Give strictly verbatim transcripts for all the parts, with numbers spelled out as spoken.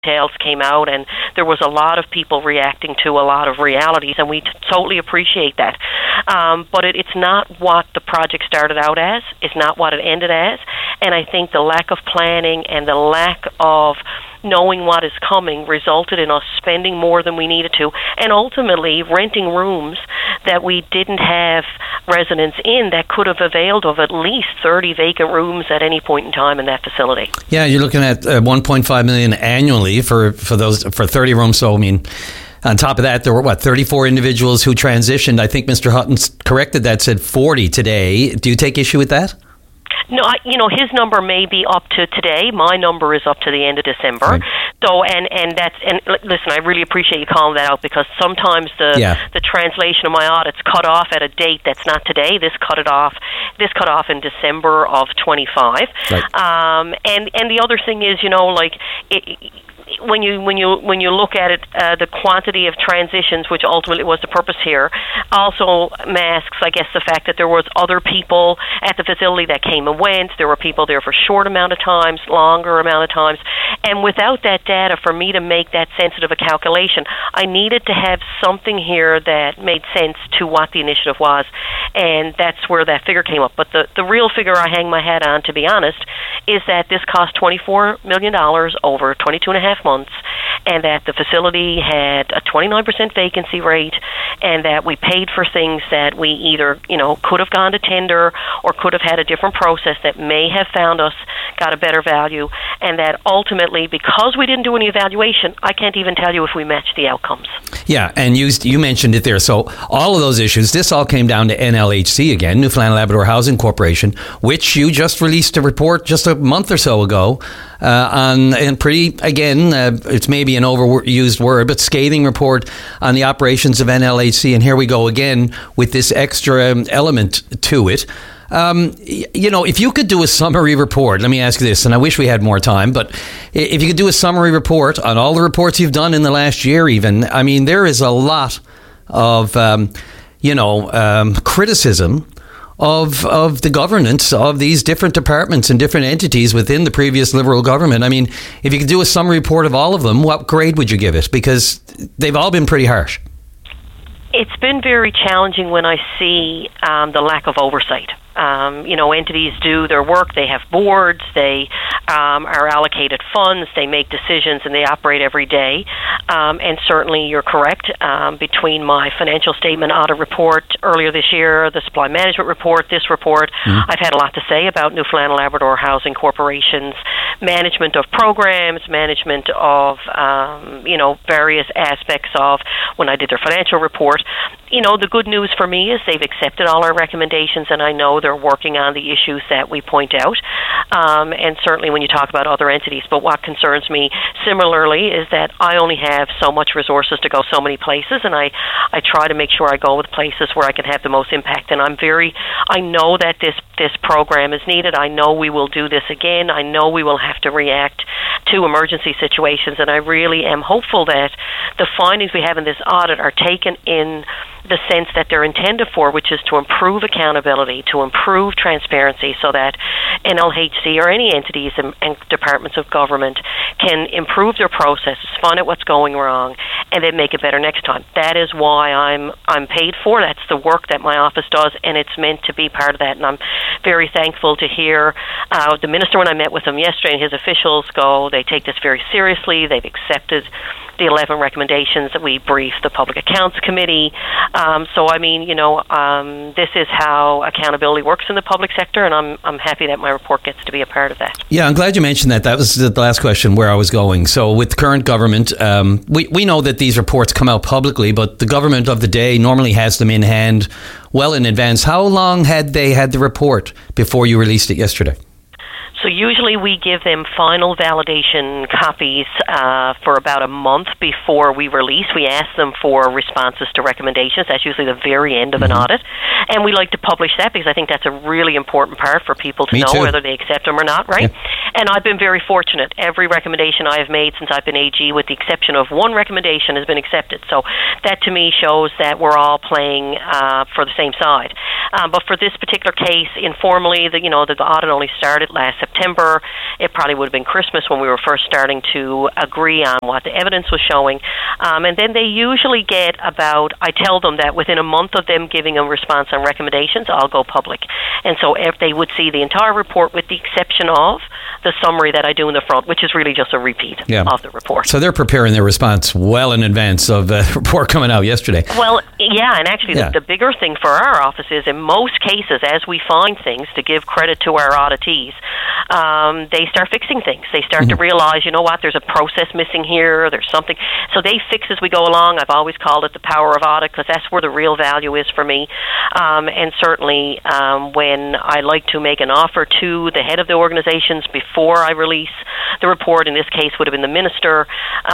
details came out, and there was a lot of people reacting to a lot of realities, and we t- totally appreciate that. Um, but it, it's not what the project started out as. It's not what it ended as. And I think the lack of planning and the lack of knowing what is coming resulted in us spending more than we needed to, and ultimately renting rooms that we didn't have residents in that could have availed of at least thirty vacant rooms at any point in time in that facility. Yeah, you're looking at uh, one point five million dollars annually for, for those for thirty rooms. So, I mean, on top of that, there were, what, thirty-four individuals who transitioned. I think Mister Hutton corrected that, said forty today. Do you take issue with that? No, I, you know, his number may be up to today. My number is up to the end of December. Right. So, and, and that's, and listen, I really appreciate you calling that out, because sometimes the yeah. the translation of my audits cut off at a date that's not today. This cut it off. This cut off in December of twenty-five. Right. Um, and and the other thing is, you know, like it, when you when you when you look at it, uh, the quantity of transitions, which ultimately was the purpose here, also masks, I guess, the fact that there was other people at the facility that came and went. There were people there for short amount of times, longer amount of times, and without that data, for me to make that sensitive a calculation, I needed to have something here that made sense to what the initiative was, and that's where that figure came up. But the the real figure I hang my hat on, to be honest, is that this cost twenty-four million dollars over twenty-two and a half months, and that the facility had a twenty-nine percent vacancy rate, and that we paid for things that we either, you know, could have gone to tender or could have had a different process that may have found us, got a better value, and that ultimately, because we didn't do any evaluation, I can't even tell you if we matched the outcomes. Yeah, and you you mentioned it there. So all of those issues, this all came down to N L H C again, Newfoundland Labrador Housing Corporation, which you just released a report just a month or so ago uh, on, and pretty, again, uh, it's maybe an overused word, but scathing report on the operations of N L H C. And here we go again with this extra element to it. Um, you know, if you could do a summary report, let me ask you this, and I wish we had more time, but if you could do a summary report on all the reports you've done in the last year even, I mean, there is a lot of, um, you know, um, criticism of of the governance of these different departments and different entities within the previous Liberal government. I mean, if you could do a summary report of all of them, what grade would you give it? Because they've all been pretty harsh. It's been very challenging when I see um, the lack of oversight. Um, you know, entities do their work, they have boards, they um, are allocated funds, they make decisions, and they operate every day. Um, and certainly you're correct, um, between my financial statement audit report earlier this year, the supply management report, this report, mm-hmm. I've had a lot to say about Newfoundland Labrador Housing Corporation's management of programs, management of, um, you know, various aspects of when I did their financial report. You know, the good news for me is they've accepted all our recommendations, and I know they're working on the issues that we point out, um, and certainly when you talk about other entities. But what concerns me similarly is that I only have so much resources to go so many places, and I, I try to make sure I go with places where I can have the most impact. And I'm very, I know that this, this program is needed. I know we will do this again. I know we will have to react to emergency situations, and I really am hopeful that the findings we have in this audit are taken in the sense that they're intended for, which is to improve accountability, to improve transparency, so that N L H C or any entities and, and departments of government can improve their processes, find out what's going wrong, and then make it better next time. That is why I'm I'm paid for. That's the work that my office does, and it's meant to be part of that. And I'm very thankful to hear uh, the minister, when I met with him yesterday, and his officials go, they take this very seriously. They've accepted the eleven recommendations that we briefed the Public Accounts Committee. Um, so, I mean, you know, um, this is how accountability works in the public sector, and I'm I'm happy that my report gets to be a part of that. Yeah, I'm glad you mentioned that. That was the last question where I was going. So with the current government, um, we, we know that these reports come out publicly, but the government of the day normally has them in hand well in advance. How long had they had the report before you released it yesterday? So usually we give them final validation copies uh, for about a month before we release. We ask them for responses to recommendations. That's usually the very end of an mm-hmm. audit. And we like to publish that because I think that's a really important part for people to Me know too. whether they accept them or not, right? Yeah. And I've been very fortunate. Every recommendation I have made since I've been A G, with the exception of one recommendation, has been accepted. So that to me shows that we're all playing uh, for the same side. Um, but for this particular case, informally, the, you know, the audit only started last September. It probably would have been Christmas when we were first starting to agree on what the evidence was showing. Um, and then they usually get about, I tell them that within a month of them giving a response on recommendations, I'll go public. And so if they would see the entire report with the exception of the summary that I do in the front, which is really just a repeat yeah. of the report. So they're preparing their response well in advance of the report coming out yesterday. Well, yeah, and actually yeah. the, the bigger thing for our office is in most cases, as we find things, to give credit to our auditees, um, they start fixing things. They start mm-hmm. to realize, you know what, there's a process missing here, there's something. So they fix as we go along. I've always called it the power of audit because that's where the real value is for me. Um, and certainly um, when I like to make an offer to the head of the organizations before I release the report, in this case would have been the minister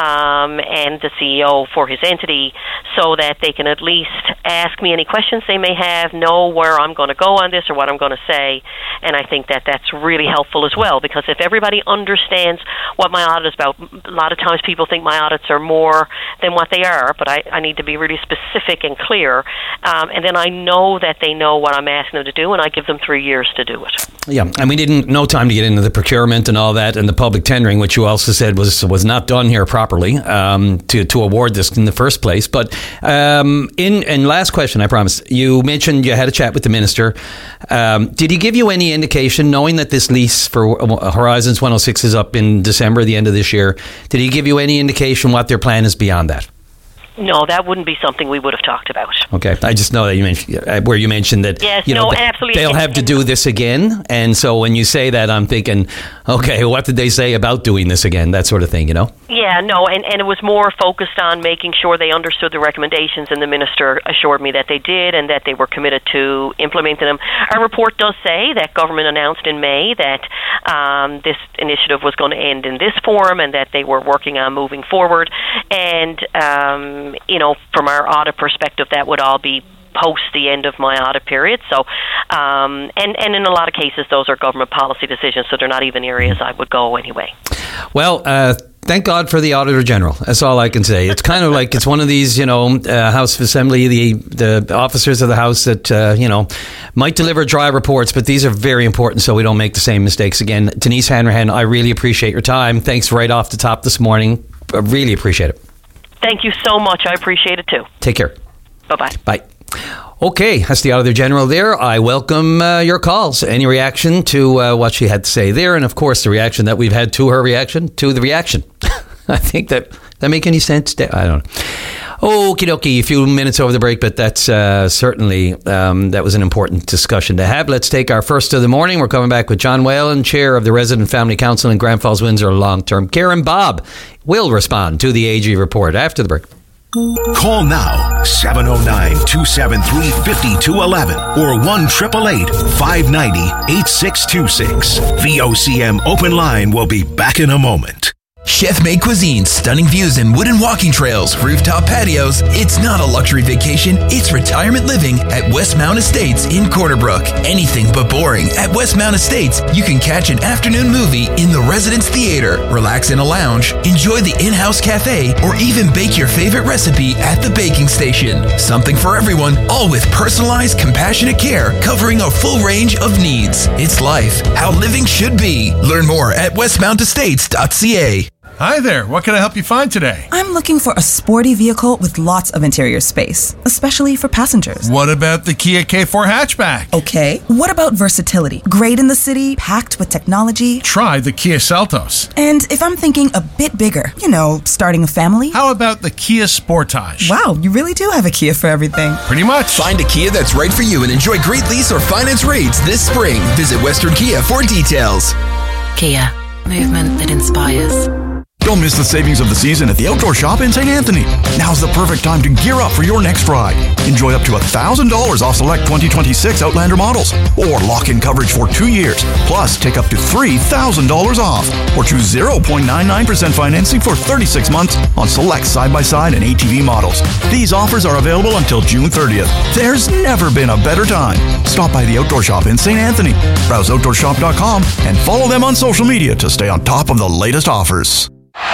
um, and the C E O for his entity, so that they can at least ask me any questions they may have, know where I'm going to go on this or what I'm going to say. And I think that that's really helpful as well, because if everybody understands what my audit is about, a lot of times people think my audits are more than what they are, but I, I need to be really specific and clear. Um, and then I know that they know what I'm asking them to do, and I give them three years to do it. Yeah, and we didn't, no time to get into the procurement and all that, and the public tendering, which you also said was was not done here properly um, to, to award this in the first place. But um, in, and last question, I promise, you mentioned you had a chat with the minister. Um, did he give you any indication, knowing that this lease for Horizons one oh six is up in December, the end of this year, did he give you any indication what their plan is beyond that? No, that wouldn't be something we would have talked about. Okay, I just know that you mentioned where you mentioned that. Yes, you know, no, absolutely. They'll have to do this again, and so when you say that, I'm thinking, okay, what did they say about doing this again? That sort of thing, you know. Yeah, no, and, and it was more focused on making sure they understood the recommendations, and the minister assured me that they did and that they were committed to implementing them. Our report does say that government announced in May that um, this initiative was going to end in this form, and that they were working on moving forward. And um, you know, from our audit perspective, that would all be post the end of my audit period. So, um, and, and in a lot of cases, those are government policy decisions, so they're not even areas I would go anyway. Well, uh, thank God for the Auditor General. That's all I can say. It's kind of like it's one of these, you know, uh, House of Assembly, the the officers of the House that, uh, you know, might deliver dry reports, but these are very important so we don't make the same mistakes again. Denise Hanrahan, I really appreciate your time. Thanks right off the top this morning. I really appreciate it. Thank you so much. I appreciate it too. Take care. Bye-bye. Bye. Okay, that's the Auditor General there. I welcome uh, your calls. Any reaction to uh, what she had to say there, and of course the reaction that we've had to her reaction to the reaction. I think that that make any sense? I don't know. Okie dokie, a few minutes over the break, but that's uh, certainly, um, that was an important discussion to have. Let's take our first of the morning. We're coming back with John Whalen, Chair of the Resident Family Council in Grand Falls, Windsor Long-Term Care. And Bob will respond to the A G report after the break. Call now, seven oh nine, two seven three, five two one one or one eight eight eight, five nine zero, eight six two six. V O C M Open Line will be back in a moment. Chef-made cuisine, stunning views and wooden walking trails, rooftop patios. It's not a luxury vacation, it's retirement living at Westmount Estates in Corner Brook. Anything but boring. At Westmount Estates, you can catch an afternoon movie in the Residence Theater, relax in a lounge, enjoy the in-house cafe, or even bake your favorite recipe at the baking station. Something for everyone, all with personalized, compassionate care covering a full range of needs. It's life, how living should be. Learn more at westmount estates dot c a. Hi there, what can I help you find today? I'm looking for a sporty vehicle with lots of interior space, especially for passengers. What about the Kia K four hatchback? Okay. What about versatility? Great in the city, packed with technology. Try the Kia Seltos. And if I'm thinking a bit bigger, you know, starting a family? How about the Kia Sportage? Wow, you really do have a Kia for everything. Pretty much. Find a Kia that's right for you and enjoy great lease or finance rates this spring. Visit Western Kia for details. Kia, movement that inspires. Don't miss the savings of the season at the Outdoor Shop in Saint Anthony. Now's the perfect time to gear up for your next ride. Enjoy up to one thousand dollars off select twenty twenty-six Outlander models, or lock in coverage for two years. Plus, take up to three thousand dollars off, or choose zero point nine nine percent financing for thirty-six months on select side-by-side and A T V models. These offers are available until June thirtieth. There's never been a better time. Stop by the Outdoor Shop in Saint Anthony. Browse outdoor shop dot com and follow them on social media to stay on top of the latest offers.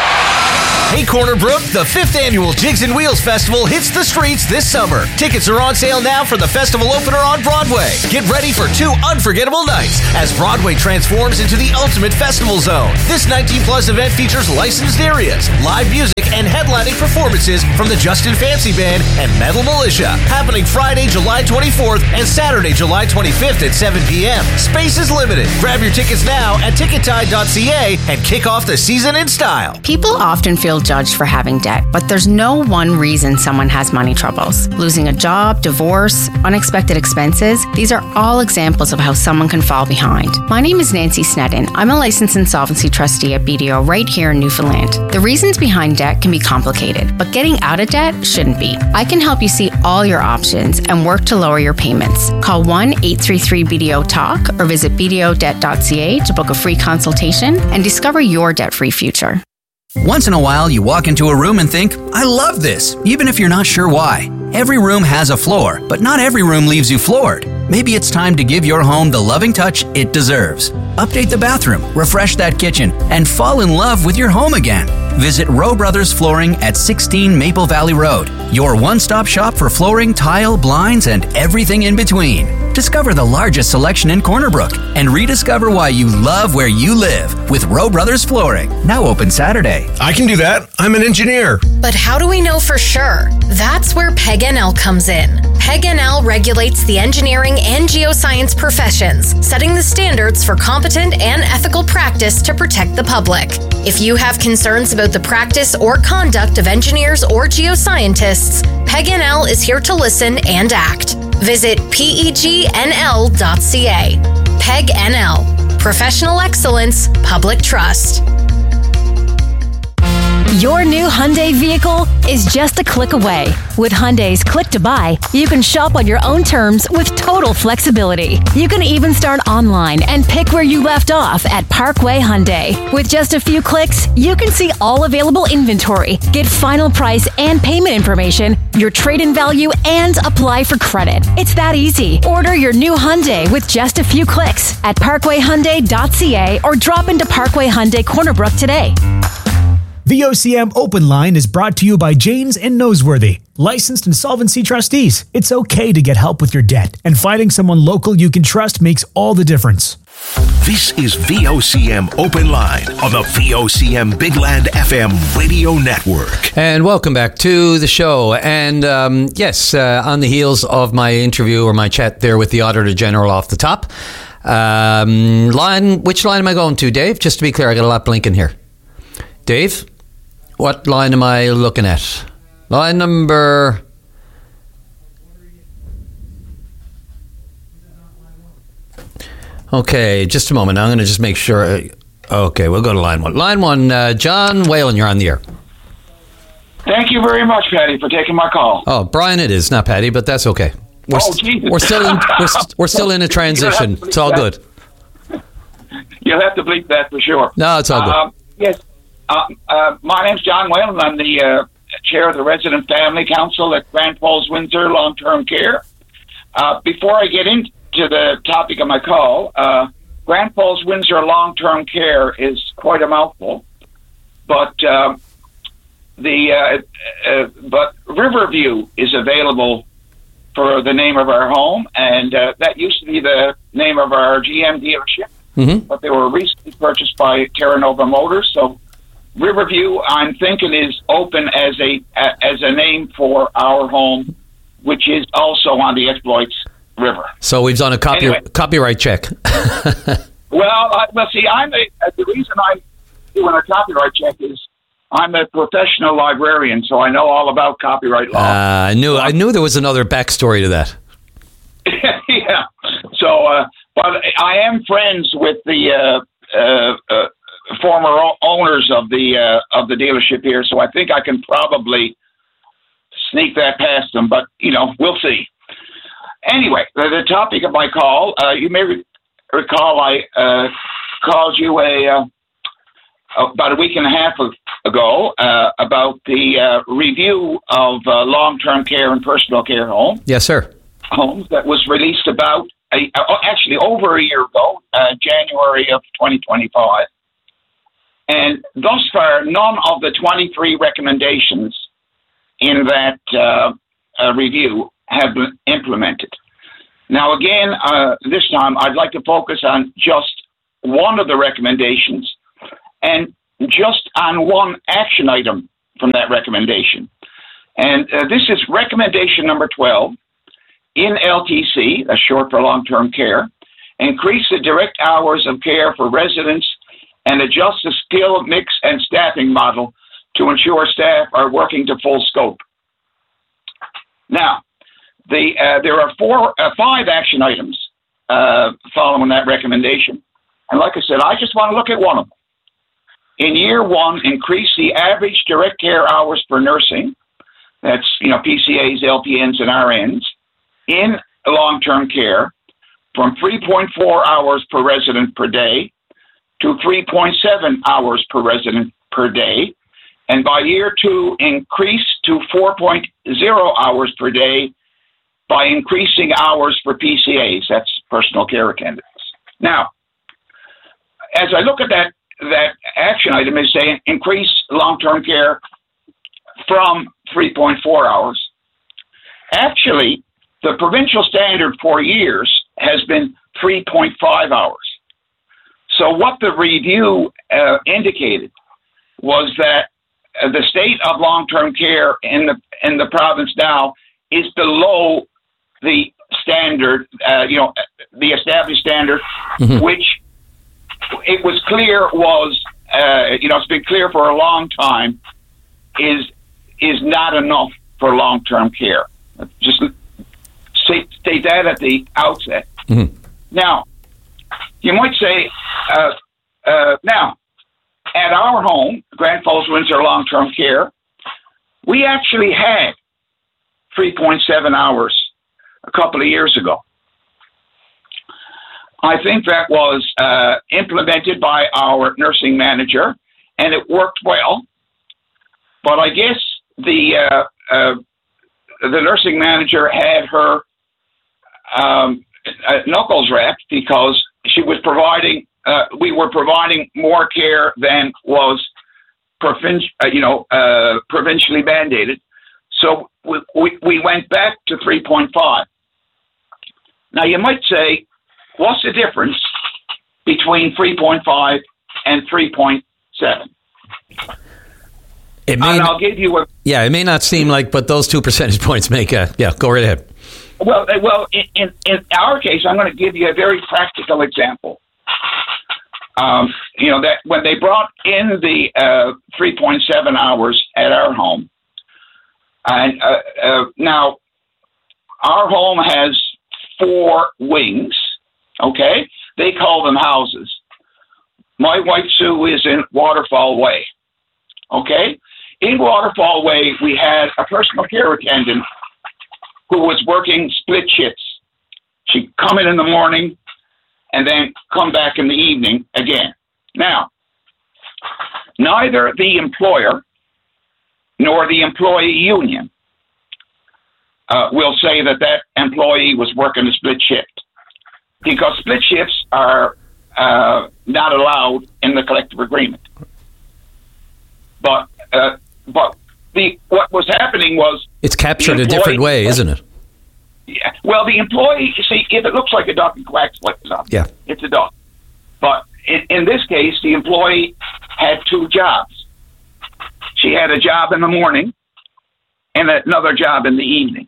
Hey Corner Brook, the fifth annual Jigs and Wheels Festival hits the streets this summer. Tickets are on sale now for the festival opener on Broadway. Get ready for two unforgettable nights as Broadway transforms into the ultimate festival zone. This nineteen plus event features licensed areas, live music, and headlining performances from the Justin Fancy Band and Metal Militia. Happening Friday, July twenty-fourth and Saturday, July twenty-fifth at seven p.m. Space is limited. Grab your tickets now at ticket tide dot c a and kick off the season in style. People often feel judged for having debt, but there's no one reason someone has money troubles. Losing a job, divorce, unexpected expenses, these are all examples of how someone can fall behind. My name is Nancy Snedden. I'm a licensed insolvency trustee at B D O right here in Newfoundland. The reasons behind debt can be complicated, but getting out of debt shouldn't be. I can help you see all your options and work to lower your payments. Call one eight three three B D O talk or visit b d o debt dot c a to book a free consultation and discover your debt-free future. Once in a while, you walk into a room and think, I love this, even if you're not sure why. Every room has a floor, but not every room leaves you floored. Maybe it's time to give your home the loving touch it deserves. Update the bathroom, refresh that kitchen, and fall in love with your home again. Visit Rowe Brothers Flooring at sixteen Maple Valley Road, your one-stop shop for flooring, tile, blinds, and everything in between. Discover the largest selection in Corner Brook and rediscover why you love where you live with Rowe Brothers Flooring. Now open Saturday. I can do that. I'm an engineer. But how do we know for sure? That's where P E G N L comes in. P E G N L regulates the engineering and geoscience professions, setting the standards for competent and ethical practice to protect the public. If you have concerns about the practice or conduct of engineers or geoscientists, P E G N L is here to listen and act. Visit P E G N L dot c a. P E G N L. Professional excellence, public trust. Your new Hyundai vehicle is just a click away. With Hyundai's Click to Buy, you can shop on your own terms with total flexibility. You can even start online and pick where you left off at Parkway Hyundai. With just a few clicks, you can see all available inventory, get final price and payment information, your trade-in value, and apply for credit. It's that easy. Order your new Hyundai with just a few clicks at parkway hyundai dot c a or drop into Parkway Hyundai Corner Brook today. V O C M Open Line is brought to you by Janes and Noseworthy, licensed insolvency trustees. It's okay to get help with your debt, and finding someone local you can trust makes all the difference. This is V O C M Open Line on the V O C M Big Land F M radio network. And welcome back to the show. And um, yes, uh, on the heels of my interview or my chat there with the Auditor General off the top, um, line, which line am I going to, Dave? Just to be clear, I got a lot blinking here. Dave? What line am I looking at? Line number... Okay, just a moment. I'm going to just make sure. Okay, we'll go to line one. Line one, uh, John Whalen, you're on the air. Thank you very much, Patty, for taking my call. Oh, Brian it is, not Patty, but that's okay. We're, oh, st- Jesus. we're still in we're, st- we're still in a transition. It's all that. good. You'll have to bleep that for sure. No, it's all good. Um, yes. Uh, uh, my name's John Whalen. I'm the uh, chair of the Resident Family Council at Grand Falls Windsor Long-Term Care. Uh, before I get into the topic of my call, uh, Grand Falls Windsor Long-Term Care is quite a mouthful, but uh, the uh, uh, but Riverview is available for the name of our home, and uh, that used to be the name of our G M dealership, mm-hmm. but they were recently purchased by Terra Nova Motors, so Riverview, I'm thinking, is open as a as a name for our home, which is also on the Exploits River. So we've done a copy, anyway. copyright check. well, I, well, see, I'm a, the reason I'm doing a copyright check is I'm a professional librarian, so I know all about copyright law. Uh, I knew I knew there was another backstory to that. yeah. So, uh, but I am friends with the uh, uh, uh, former o- owners of the uh, of the dealership here, so I think I can probably sneak that past them. But you know, we'll see. Anyway, the, the topic of my call, uh, you may re- recall I uh, called you a uh, about a week and a half ago uh, about the uh, review of uh, long-term care and personal care home. Yes, sir. Homes that was released about a, uh, actually over a year ago, uh, January of twenty twenty-five. And thus far, none of the twenty-three recommendations in that uh, uh, review have been implemented. Now, again, uh, this time I'd like to focus on just one of the recommendations and just on one action item from that recommendation. And uh, this is recommendation number twelve in L T C, that's short for long-term care, increase the direct hours of care for residents and adjust the skill mix and staffing model to ensure staff are working to full scope. Now, the uh, there are four, uh, five action items uh, following that recommendation. And like I said, I just want to look at one of them. In year one, increase the average direct care hours for nursing, that's, you know, P C As, L P Ns, and R Ns, in long-term care from three point four hours per resident per day to three point seven hours per resident per day. And by year two, increase to four point zero hours per day by increasing hours for P C As, that's personal care attendants. Now, as I look at that, that action item is saying increase long-term care from three point four hours. Actually, the provincial standard for years has been three point five hours. So what the review uh, indicated was that uh, the state of long-term care in the in the province now is below the standard, uh, you know, the established standard, mm-hmm. which it was clear was, uh, you know, it's been clear for a long time, is is not enough for long-term care. Just state, state that at the outset. Mm-hmm. Now, you might say, uh, uh, now, at our home, Grand Falls Windsor Long-Term Care, we actually had three point seven hours a couple of years ago. I think that was uh, implemented by our nursing manager, and it worked well. But I guess the uh, uh, the nursing manager had her um, uh, knuckles wrapped because she was providing. Uh, we were providing more care than was, provinci- uh, you know, uh, provincially mandated. So we, we we went back to three point five. Now you might say, what's the difference between three point five and three point seven? It may and not, I'll give you a... Yeah, it may not seem like, but those two percentage points make a... Yeah, go right ahead. Well, well, in, in, in our case, I'm going to give you a very practical example. Um, you know, that when they brought in the uh, three point seven hours at our home, and uh, uh, now our home has four wings, okay? They call them houses. My wife Sue is in Waterfall Way, okay? In Waterfall Way, we had a personal care attendant who was working split shifts. She'd come in in the morning and then come back in the evening again. Now, neither the employer nor the employee union uh, will say that that employee was working a split shift, because split shifts are uh, not allowed in the collective agreement. But uh, but the what was happening was it's captured a different way, isn't it? Yeah. Well, the employee, you see, if it looks like a duck and quacks like a duck, yeah, it's a duck. But in, in this case, the employee had two jobs. She had a job in the morning and another job in the evening.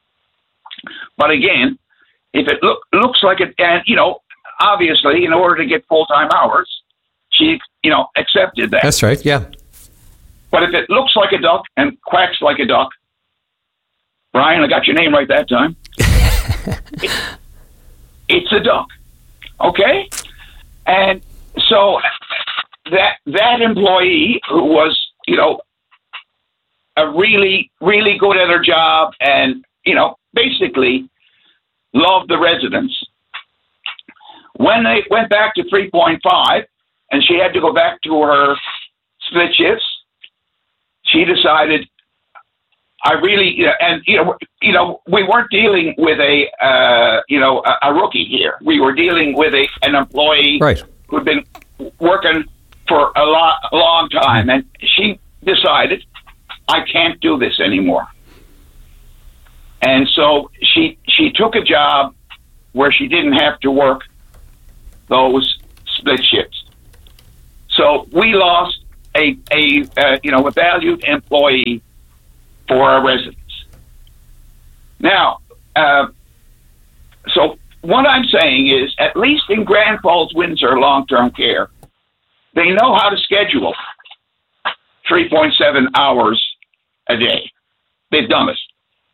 But again, if it look, looks like it, and you know, obviously, in order to get full-time hours, she, you know, accepted that. That's right, yeah. But if it looks like a duck and quacks like a duck, Brian, I got your name right that time. it, it's a duck, okay? And so that that employee who was, you know, a really, really good at her job and, you know, basically loved the residents. When they went back to three point five and she had to go back to her split shifts, she decided, I really, and, you know, you know, we weren't dealing with a, uh, you know, a, a rookie here. We were dealing with a, an employee right. who'd been working for a, lot, a long time. And she decided, I can't do this anymore. And so she she took a job where she didn't have to work those split shifts. So we lost a a uh, you know a valued employee for our residents. Now, uh, so what I'm saying is, at least in Grand Falls Windsor long-term care, they know how to schedule three point seven hours a day. They've done it.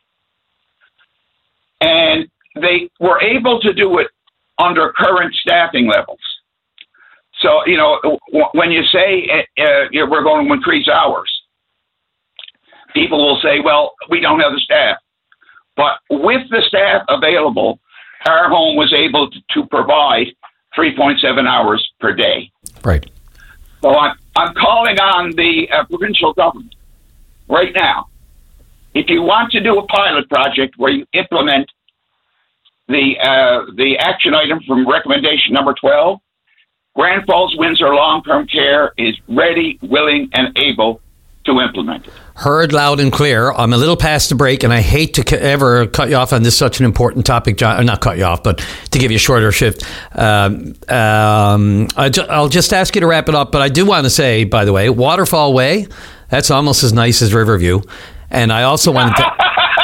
And they were able to do it under current staffing levels. So, you know, w- when you say uh, uh, you know, we're going to increase hours, people will say, well, we don't have the staff. But with the staff available, our home was able to, to provide three point seven hours per day. Right. So I'm, I'm calling on the uh, provincial government right now. If you want to do a pilot project where you implement the uh, the action item from recommendation number twelve, Grand Falls Windsor Long-Term Care is ready, willing, and able to implement it. Heard loud and clear. I'm a little past the break, and I hate to ever cut you off on this such an important topic, John. Or not cut you off, but to give you a shorter shift. Um, um, I ju- I'll just ask you to wrap it up, but I do want to say, by the way, Waterfall Way, that's almost as nice as Riverview. And I also wanted to...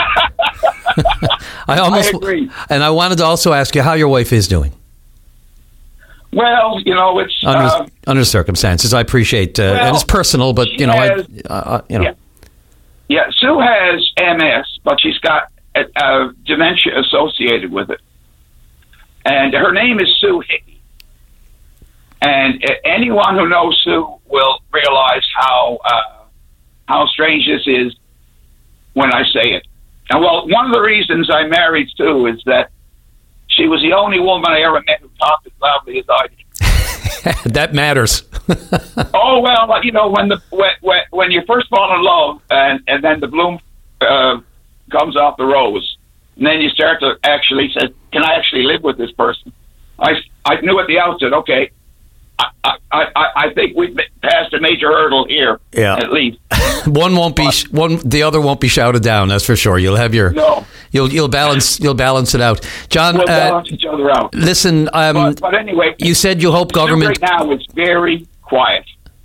I almost... I agree. And I wanted to also ask you how your wife is doing. Well, you know, it's... Under, uh, under circumstances, I appreciate... Uh, well, and it's personal, but, you know, has, I, uh, you know... Yeah. yeah, Sue has M S, but she's got uh, uh, dementia associated with it. And her name is Sue Hickey. And uh, anyone who knows Sue will realize how uh, how strange this is when I say it. And well, one of the reasons I married Sue is that she was the only woman I ever met who talked as loudly as I did. That matters. Oh, well, you know, when the when, when, when you first fall in love and, and then the bloom uh, comes off the rose, and then you start to actually say, can I actually live with this person? I, I knew at the outset, okay, I, I, I, I think we've passed a major hurdle here, yeah. at least. One won't be one. The other won't be shouted down. That's for sure. You'll have your. No. You'll you'll balance you'll balance it out, John. We'll uh, balance each other out. Listen, um, but, but anyway, you said you hope government. Right now, it's very quiet.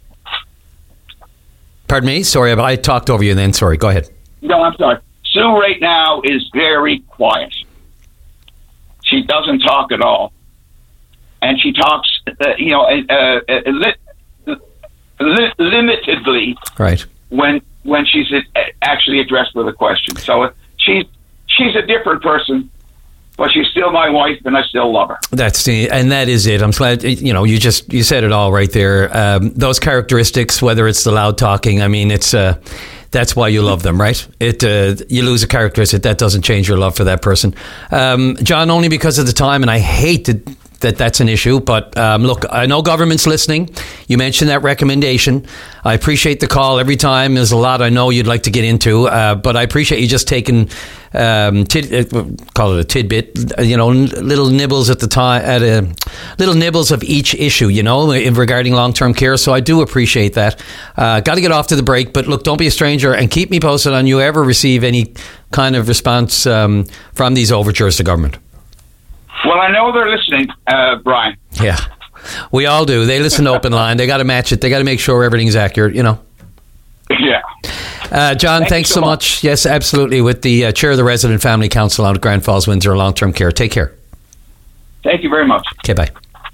Pardon me. Sorry, I talked over you. Then sorry. Go ahead. No, I'm sorry. Sue right now is very quiet. She doesn't talk at all, and she talks, uh, you know, uh, uh, li- li- limitedly. Right. When when she's actually addressed with a question, so she's she's a different person, but she's still my wife, and I still love her. That's the, and that is it. I'm glad you know you just you said it all right there. Um, those characteristics, whether it's the loud talking, I mean, it's uh, that's why you love them, right? It uh, you lose a characteristic, that doesn't change your love for that person, um, John. Only because of the time, and I hate to. that that's an issue. But um, look, I know government's listening. You mentioned that recommendation. I appreciate the call every time. There's a lot I know you'd like to get into, uh, but I appreciate you just taking, um, tid, uh, call it a tidbit, you know, little nibbles at the time, at a little nibbles of each issue, you know, regarding long-term care. So I do appreciate that. Uh, got to get off to the break, but look, don't be a stranger and keep me posted on you ever receive any kind of response um, from these overtures to government. Well, I know they're listening, uh, Brian. Yeah, we all do. They listen to Open Line. They got to match it. They got to make sure everything's accurate, you know. Yeah. Uh, John, Thank thanks so so much. much. Yes, absolutely. With the uh, chair of the Resident Family Council out at Grand Falls Windsor Long-Term Care. Take care. Thank you very much. Okay, bye.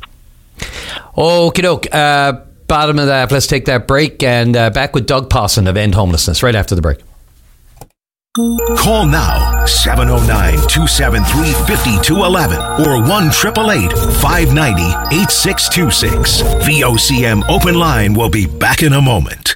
Okie doke. Uh, bottom of that. Let's take that break and uh, back with Doug Pawson of End Homelessness right after the break. Call now, seven oh nine, two seven three, five two one one or one eight eight eight, five nine zero, eight six two six. V O C M Open Line will be back in a moment.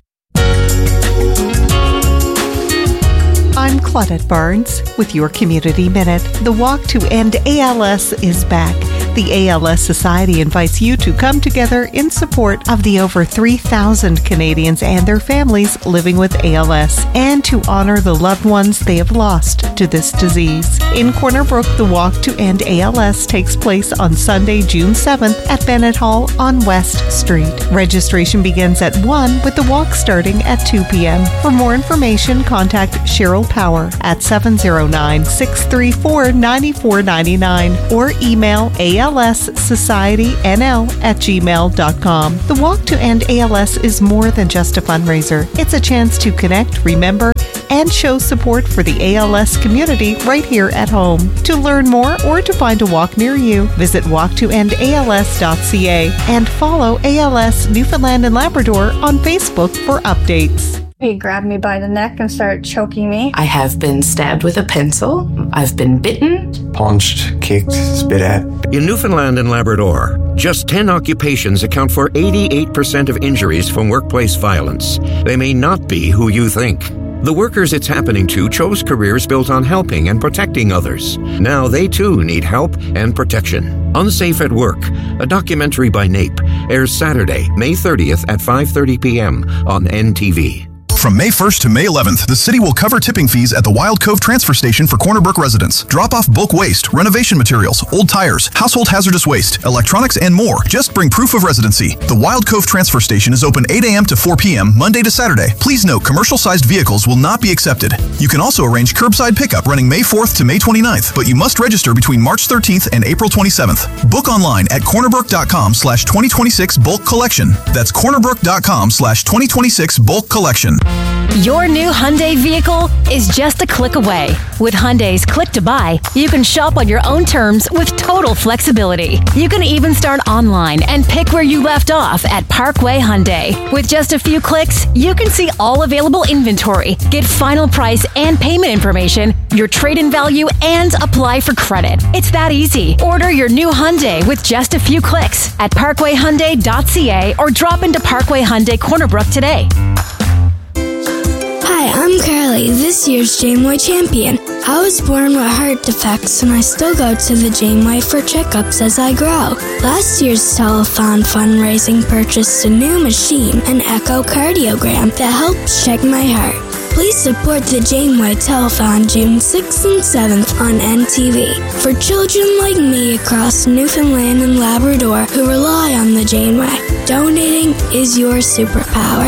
I'm Claudette Barnes with your Community Minute. The Walk to End A L S is back. The A L S Society invites you to come together in support of the over three thousand Canadians and their families living with A L S and to honor the loved ones they have lost to this disease. In Corner Brook, the Walk to End A L S takes place on Sunday, June seventh at Bennett Hall on West Street. Registration begins at one with the walk starting at two p.m. For more information, contact Cheryl Power at seven oh nine, six three four, nine four nine nine or email A L S Society N L at gmail dot com. The Walk to End A L S is more than just a fundraiser. It's a chance to connect, remember, and show support for the A L S community right here at home. To learn more or to find a walk near you, visit walk to end A L S dot c a and follow A L S Newfoundland and Labrador on Facebook for updates. He grabbed me by the neck and started choking me. I have been stabbed with a pencil. I've been bitten. Punched, kicked, spit at. In Newfoundland and Labrador, just ten occupations account for eighty-eight percent of injuries from workplace violence. They may not be who you think. The workers it's happening to chose careers built on helping and protecting others. Now they too need help and protection. Unsafe at Work, a documentary by NAPE, airs Saturday, May thirtieth at five thirty p.m. on N T V. From May first to May eleventh, the city will cover tipping fees at the Wild Cove Transfer Station for Corner Brook residents. Drop off bulk waste, renovation materials, old tires, household hazardous waste, electronics, and more. Just bring proof of residency. The Wild Cove Transfer Station is open eight a.m. to four p.m. Monday to Saturday. Please note, commercial-sized vehicles will not be accepted. You can also arrange curbside pickup running May fourth to May twenty-ninth, but you must register between March thirteenth and April twenty-seventh. Book online at cornerbrook.com slash 2026 bulk collection. That's cornerbrook.com slash 2026 bulk collection. Your new Hyundai vehicle is just a click away. With Hyundai's Click to Buy, you can shop on your own terms with total flexibility. You can even start online and pick where you left off at Parkway Hyundai. With just a few clicks, you can see all available inventory, get final price and payment information, your trade-in value, and apply for credit. It's that easy. Order your new Hyundai with just a few clicks at parkway hyundai dot c a or drop into Parkway Hyundai Corner Brook today. Hi, I'm Carly, this year's Janeway champion. I was born with heart defects and I still go to the Janeway for checkups as I grow. Last year's telethon fundraising purchased a new machine, an echocardiogram, that helps check my heart. Please support the Janeway Telethon June sixth and seventh on N T V. For children like me across Newfoundland and Labrador who rely on the Janeway, donating is your superpower.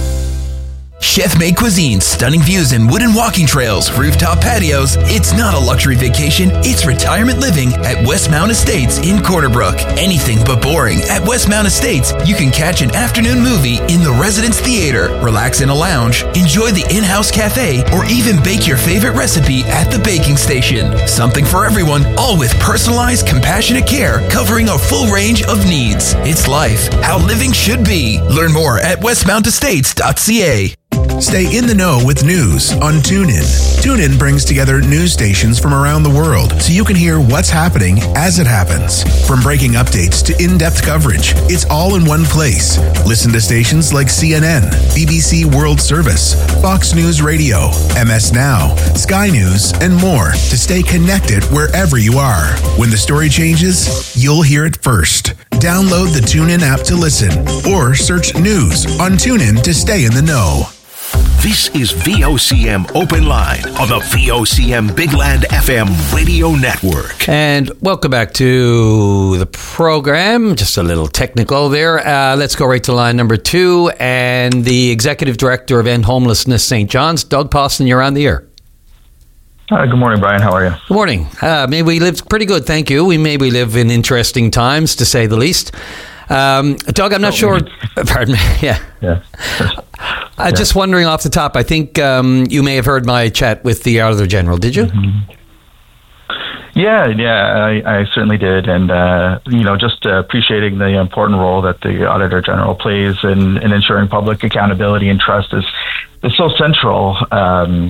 Chef-made cuisine, stunning views and wooden walking trails, rooftop patios. It's not a luxury vacation, it's retirement living at Westmount Estates in Corner Brook. Anything but boring. At Westmount Estates, you can catch an afternoon movie in the Residence Theater, relax in a lounge, enjoy the in-house cafe, or even bake your favorite recipe at the baking station. Something for everyone, all with personalized, compassionate care covering a full range of needs. It's life, how living should be. Learn more at westmount estates dot c a. Stay in the know with news on TuneIn. TuneIn brings together news stations from around the world so you can hear what's happening as it happens. From breaking updates to in-depth coverage, it's all in one place. Listen to stations like C N N, B B C World Service, Fox News Radio, M S Now, Sky News, and more to stay connected wherever you are. When the story changes, you'll hear it first. Download the TuneIn app to listen or search news on TuneIn to stay in the know. This is V O C M Open Line on the V O C M Big Land F M radio network. And welcome back to the program. Just a little technical there. Uh, let's go right to line number two. And the Executive Director of End Homelessness Saint John's, Doug Pawson, you're on the air. Uh, good morning, Brian. How are you? Good morning. Uh, maybe we live pretty good, thank you. We maybe live in interesting times, to say the least. Um, Doug, I'm not oh, sure. Pardon me. Yeah. Yeah. I'm yeah. just wondering off the top, I think um, you may have heard my chat with the Auditor General, did you? Mm-hmm. Yeah, yeah, I, I certainly did. And, uh, you know, just uh, appreciating the important role that the Auditor General plays in, in ensuring public accountability and trust is, is so central um,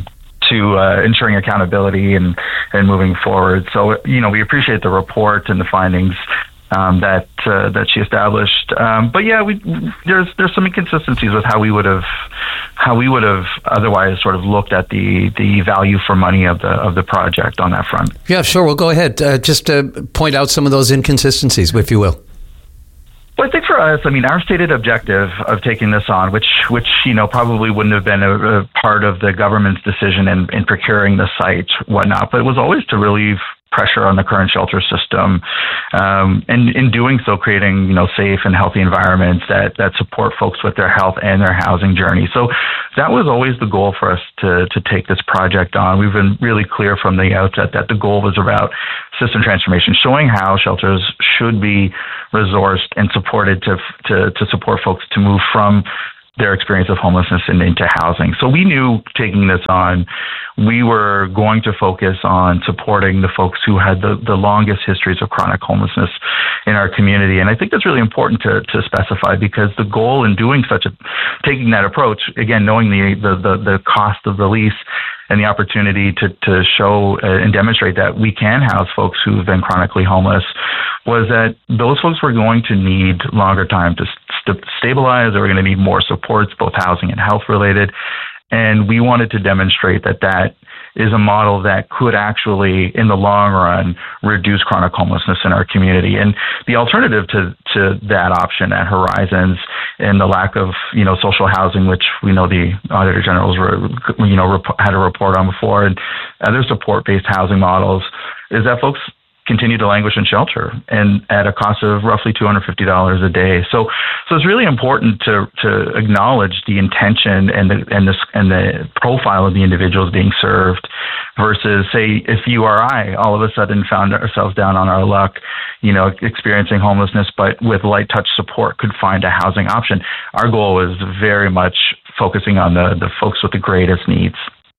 to uh, ensuring accountability and, and moving forward. So, you know, we appreciate the report and the findings um, that uh, that she established. Um, but yeah, we there's there's some inconsistencies with how we would have how we would have otherwise sort of looked at the the value for money of the of the project on that front. Yeah, sure. Well, go ahead. Uh, just uh, point out some of those inconsistencies, if you will. Well, I think for us, I mean, our stated objective of taking this on, which, which you know, probably wouldn't have been a, a part of the government's decision in, in procuring the site, whatnot, but it was always to relieve pressure on the current shelter system, um, and in doing so, creating you know safe and healthy environments that that support folks with their health and their housing journey. So that was always the goal for us to to take this project on. We've been really clear from the outset that the goal was about system transformation, showing how shelters should be resourced and supported to to to support folks to move from their experience of homelessness and into housing. So we knew taking this on, we were going to focus on supporting the folks who had the, the longest histories of chronic homelessness in our community. And I think that's really important to, to specify, because the goal in doing such a, taking that approach, again, knowing the, the, the, the cost of the lease and the opportunity to, to show uh, and demonstrate that we can house folks who've been chronically homeless, was that those folks were going to need longer time to st- stabilize. They were going to need more supports, both housing and health related. And we wanted to demonstrate that that is a model that could actually, in the long run, reduce chronic homelessness in our community. And the alternative to, to that option at Horizons, and the lack of, you know, social housing, which we know the Auditor General's, you know, had a report on before, and other support-based housing models, is that folks continue to languish in shelter, and at a cost of roughly two hundred fifty dollars a day. So, so it's really important to to acknowledge the intention and the and the and the profile of the individuals being served, versus, say, if you or I all of a sudden found ourselves down on our luck, you know, experiencing homelessness, but with light touch support could find a housing option. Our goal is very much focusing on the the folks with the greatest needs.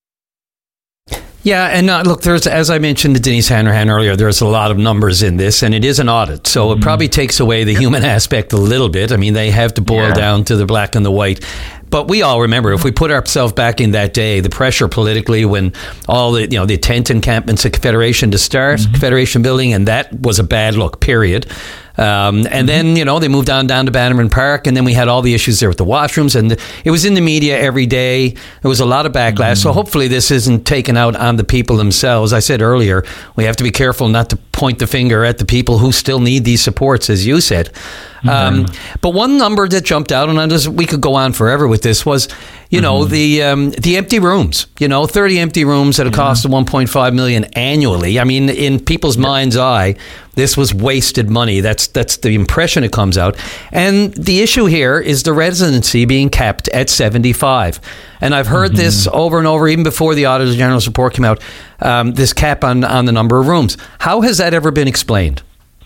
Yeah, and uh, look, there's, as I mentioned to Denise Hanrahan earlier, there's a lot of numbers in this, and it is an audit, so mm-hmm. it probably takes away the human aspect a little bit. I mean, they have to boil yeah. down to the black and the white. But we all remember, if we put ourselves back in that day, the pressure politically when all the, you know, the tent encampments at Confederation to start, mm-hmm. Confederation building, and that was a bad look, period. Um, and mm-hmm. then, you know, they moved on down to Bannerman Park, and then we had all the issues there with the washrooms, and the, it was in the media every day. There was a lot of backlash. Mm-hmm. So hopefully this isn't taken out on the people themselves. I said earlier, we have to be careful not to point the finger at the people who still need these supports, as you said. Mm-hmm. Um, but one number that jumped out, and I just, we could go on forever with this, was, you know, mm-hmm. the um, the empty rooms. You know, thirty empty rooms at a cost yeah. of one point five million dollars annually. I mean, in people's yeah. mind's eye, this was wasted money. That's that's the impression it comes out. And the issue here is the residency being kept at seventy-five. And I've heard mm-hmm. this over and over, even before the Auditor General's report came out, um, this cap on, on the number of rooms. How has that ever been explained?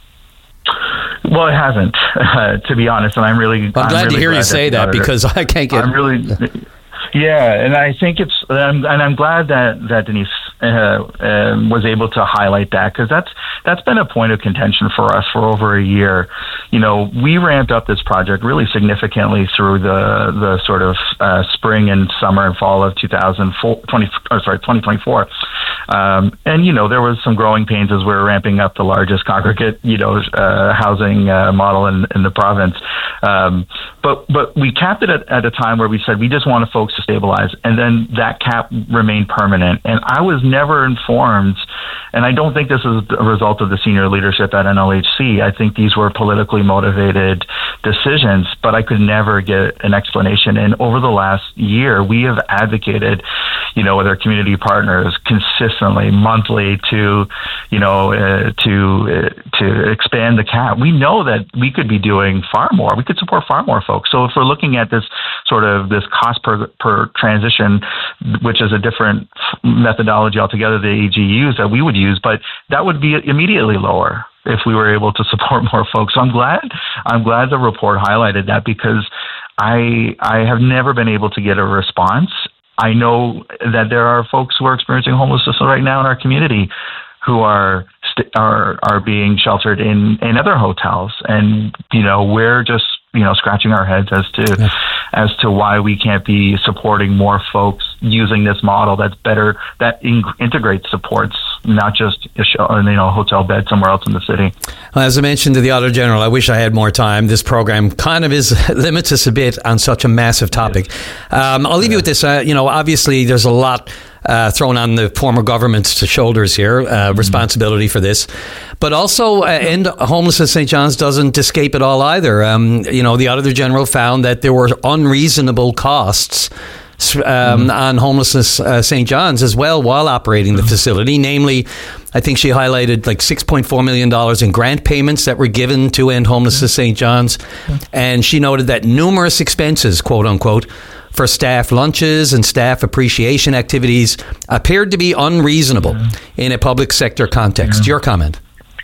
Well, it hasn't, uh, to be honest, and I'm really. Well, I'm glad I'm really to hear glad you say that, that because I can't get. I'm really. Yeah, and I think it's, um, and I'm glad that that Denise uh, uh, was able to highlight that, because that's that's been a point of contention for us for over a year. You know, we ramped up this project really significantly through the the sort of uh, spring and summer and fall of two thousand twenty, or sorry, twenty twenty-four. Um, and, you know, there was some growing pains as we were ramping up the largest congregate, you know, uh, housing uh, model in, in the province. Um, but but we capped it at, at a time where we said we just wanted folks to stabilize. And then that cap remained permanent. And I was never informed, and I don't think this is a result of the senior leadership at N L H C. I think these were politically motivated decisions, but I could never get an explanation. And over the last year, we have advocated, you know, with our community partners consistently, monthly, to, you know, uh, to uh, to expand the cap. We know that we could be doing far more. We could support far more folks. So if we're looking at this sort of this cost per per transition, which is a different methodology altogether the A G used that we would use, but that would be immediately lower if we were able to support more folks. So I'm glad I'm glad the report highlighted that, because I I have never been able to get a response. I know that there are folks who are experiencing homelessness right now in our community who are st- are are being sheltered in, in other hotels, and you know we're just you know, scratching our heads as to yeah. as to why we can't be supporting more folks using this model that's better, that in- integrates supports, not just a show, you know, a hotel bed somewhere else in the city. Well, as I mentioned to the Auditor General, I wish I had more time. This program kind of is limits us a bit on such a massive topic. Um, I'll leave yeah. you with this. Uh, you know, obviously there's a lot uh, thrown on the former government's shoulders here, uh, mm-hmm. responsibility for this. But also, uh, end homelessness Saint John's doesn't escape it all either. Um, you know, the Auditor General found that there were unreasonable costs Um, mm-hmm. on homelessness uh, Saint John's as well while operating the facility. Namely, I think she highlighted like six point four million dollars in grant payments that were given to end homelessness Saint John's. And she noted that numerous expenses, quote unquote, for staff lunches and staff appreciation activities appeared to be unreasonable yeah. in a public sector context. Yeah. Your comment?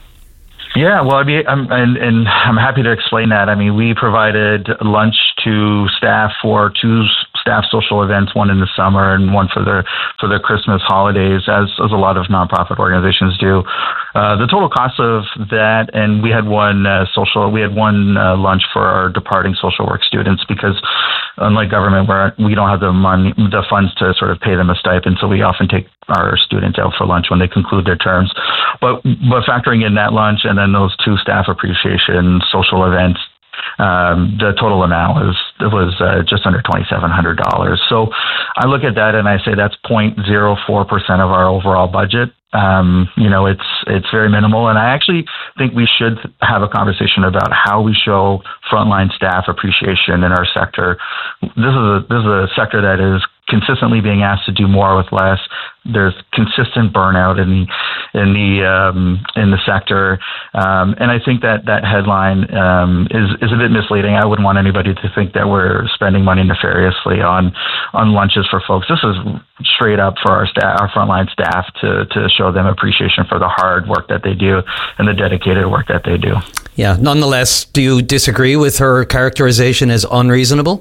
Yeah, well, I mean, I'm, and, and I'm happy to explain that. I mean, we provided lunch to staff for two staff social events, one in the summer and one for the for the Christmas holidays, as as a lot of nonprofit organizations do. Uh, the total cost of that, and we had one uh, social, we had one uh, lunch for our departing social work students, because unlike government, where we don't have the money, the funds to sort of pay them a stipend, so we often take our students out for lunch when they conclude their terms. But but factoring in that lunch and then those two staff appreciation social events, Um, the total amount was was uh, just under twenty-seven hundred dollars. So I look at that and I say that's zero point zero four percent of our overall budget. Um, you know, it's it's very minimal, and I actually think we should have a conversation about how we show frontline staff appreciation in our sector. This is a this is a sector that is consistently being asked to do more with less. There's consistent burnout in the in the um, in the sector, um, and I think that that headline um, is is a bit misleading. I wouldn't want anybody to think that we're spending money nefariously on on lunches for folks. This is straight up for our staff, our frontline staff, to to show them appreciation for the hard work that they do and the dedicated work that they do. Yeah. Nonetheless, do you disagree with her characterization as unreasonable?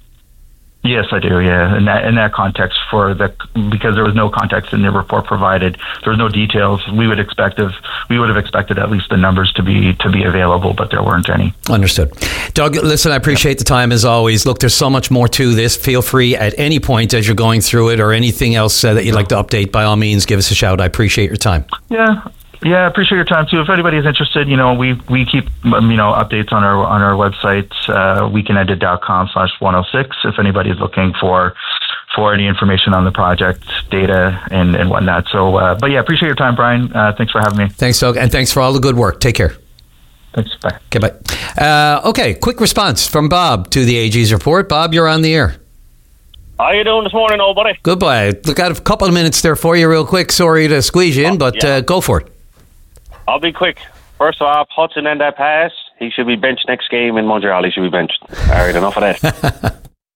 Yes, I do. Yeah, in that in that context, for the because there was no context in the report provided, there was no details. We would expect if we would have expected at least the numbers to be to be available, but there weren't any. Understood. Doug, listen, I appreciate the time as always. Look, there's so much more to this. Feel free at any point as you're going through it, or anything else uh, that you'd like to update. By all means, give us a shout. I appreciate your time. Yeah. Yeah, I appreciate your time too. If anybody is interested, you know, we, we keep, you know, updates on our on our website, uh, weekended dot com slash one oh six. If anybody's looking for for any information on the project, data, and, and whatnot. So, uh, but yeah, appreciate your time, Brian. Uh, thanks for having me. Thanks, Doug, and thanks for all the good work. Take care. Thanks. Bye. Okay, bye. Uh, okay, quick response from Bob to the A G's report. Bob, you're on the air. How you doing this morning, old buddy? Good, boy. Look, I have a couple of minutes there for you real quick. Sorry to squeeze you in, but yeah. uh, go for it. I'll be quick. First off, Hudson and that pass, he should be benched next game in Montreal. He should be benched. All right, enough of that.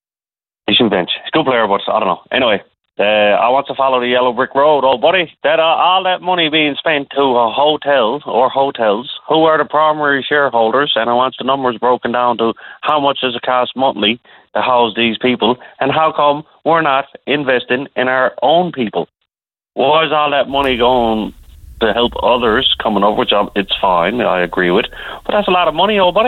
He should be benched. He's a good player, but I don't know. Anyway, uh, I want to follow the yellow brick road, old buddy. That uh, all that money being spent to a hotel or hotels, who are the primary shareholders? And I want the numbers broken down to how much does it cost monthly to house these people, and how come we're not investing in our own people? Why is all that money going to help others coming over, which I'm, it's fine, I agree with, but that's a lot of money, old buddy.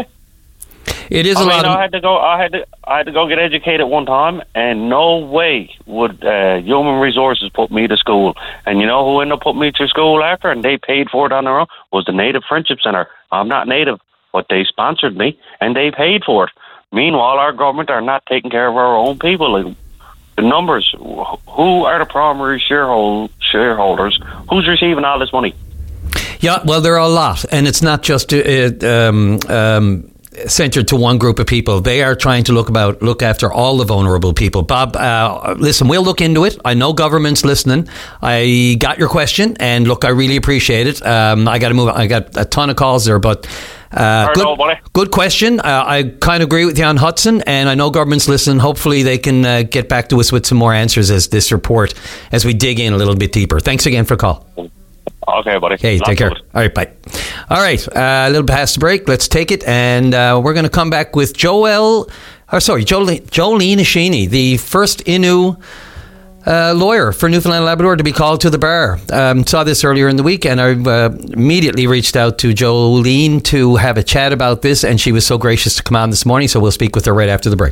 It is I a mean, lot. Of... I had to go. I had to. I had to go get educated one time, and no way would uh, Human Resources put me to school. And you know who ended up putting me to school after, and they paid for it on their own, was the Native Friendship Center. I'm not Native, but they sponsored me and they paid for it. Meanwhile, our government are not taking care of our own people. Like, the numbers, who are the primary sharehold, shareholders? Who's receiving all this money? Yeah, well, there are a lot, and it's not just uh, um, um, centered to one group of people. They are trying to look about look after all the vulnerable people. Bob, uh, listen, we'll look into it. I know government's listening. I got your question, and look, I really appreciate it. Um, I got to move on. I got a ton of calls there, but uh, good, know, good question. Uh, I kind of agree with you on Hudson, and I know government's listening. Hopefully, they can uh, get back to us with some more answers as this report, as we dig in a little bit deeper. Thanks again for the call. Okay, buddy. Okay, take care. All right, bye. All right, uh, a little past the break. Let's take it, and uh, we're going to come back with Joel, or sorry, Jolene, Jolene Ishini, the first Innu uh, lawyer for Newfoundland and Labrador to be called to the bar. Um, saw this earlier in the week, and I uh, immediately reached out to Jolene to have a chat about this, and she was so gracious to come on this morning, so we'll speak with her right after the break.